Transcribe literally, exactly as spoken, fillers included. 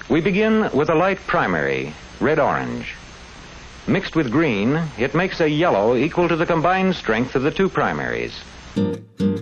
We begin with a light primary, red-orange. Mixed with green, it makes a yellow equal to the combined strength of the two primaries.